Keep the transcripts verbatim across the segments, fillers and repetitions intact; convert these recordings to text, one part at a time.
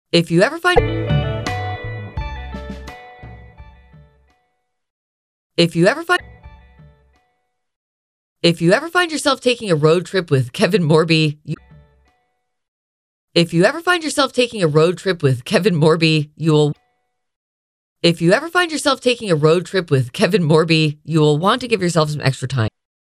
If you ever find if you ever find if you ever find yourself taking a road trip with Kevin Morby, you, if you ever find yourself taking a road trip with Kevin Morby, you will If you ever find yourself taking a road trip with Kevin Morby, you will want to give yourself some extra time.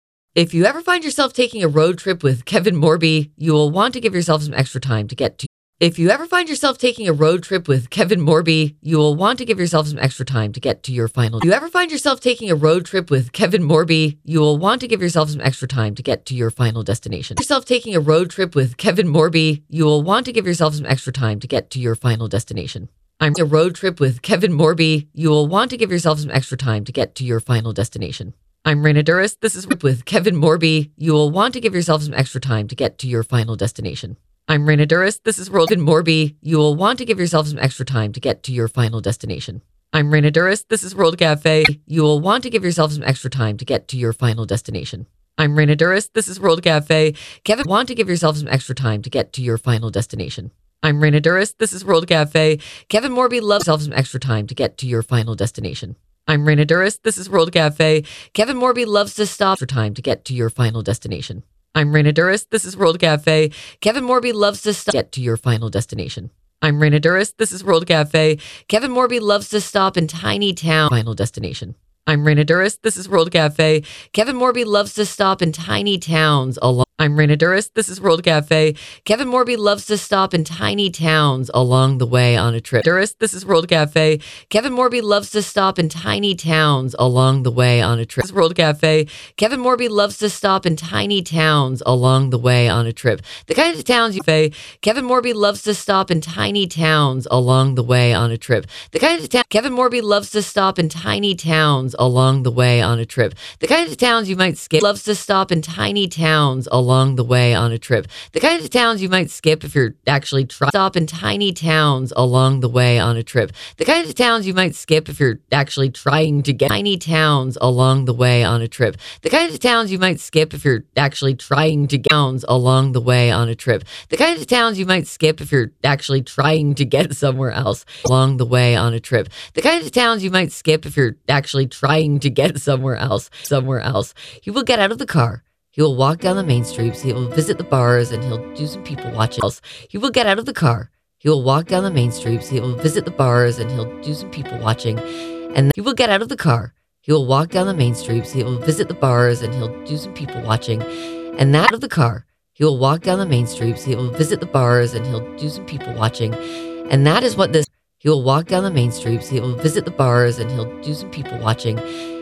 If you ever find yourself taking a road trip with Kevin Morby, you will want to give yourself some extra time to get to. If you ever find yourself taking a road trip with Kevin Morby, you will want to give yourself some extra time to get to your final. If you ever find yourself taking a road trip with Kevin Morby, you will want to give yourself some extra time to get to your final destination. If you yourself taking a road trip with Kevin Morby, you will want to give yourself some extra time to get to your final destination. I'm a road trip with Kevin Morby. You will want to give yourself some extra time to get to your final destination. I'm Raina Duras. This is with Kevin Morby. You will want to give yourself some extra time to get to your final destination. I'm Raina Duras. This is World Kevin Morby. You will want to give yourself some extra time to get to your final destination. I'm Raina Duras. This is World Cafe. You will want to give yourself some extra time to get to your final destination. I'm Raina Duras. This is World Cafe. Kevin, want to give yourself some extra time to get to your final destination. I'm Raina Duras. This is World Cafe. Kevin Morby loves yourself some extra time to get to your final destination. I'm Raina Duras. This is World Cafe. Kevin Morby loves to stop for time to get to your final destination. I'm Raina Duras. This is World Cafe. Kevin Morby loves to stop get to your final destination. I'm Raina Duras. This is World Cafe. Kevin Morby loves to stop in tiny town final destination. I'm Raina Duras. This is World Cafe. Kevin Morby loves to stop in tiny towns along. I'm Raina Duras. This is World Cafe. Kevin Morby loves to stop in tiny towns along the way on a trip. Duras. This is World Cafe. Kevin Morby loves to stop in tiny towns along the way on a trip. This is World Cafe. Kevin Morby loves to stop in tiny towns along the way on a trip. The kind of towns you say, Kevin Morby loves to stop in tiny towns along the way on a trip. The kind of town Kevin Morby loves to stop in tiny towns along the way on a trip. The kind of towns you might skip. Loves to stop in tiny towns along along the way on a trip. The kind of towns you might skip if you're actually trying to stop in tiny towns along the way on a trip. The kind of towns you might skip if you're actually trying to get tiny towns along the way on a trip. The kind of towns you might skip if you're actually trying to get towns along the way on a trip. The kind of towns you might skip if you're actually trying to get somewhere else along the way on a trip. The kind of towns you might skip if you're actually trying to get somewhere else, somewhere else. You will get out of the car. He will walk down the main streets, he will visit the bars, and he'll do some people watching. He will get out of the car. He will walk down the main streets, he will visit the bars, and he'll do some people watching. And then he will get out of the car. He will walk down the main streets, he will visit the bars, and he'll do some people watching. And that out of the car. He will walk down the main streets, he will visit the bars, and he'll do some people watching. And that is what this. He will walk down the main streets, he will visit the bars, and he'll do some people watching.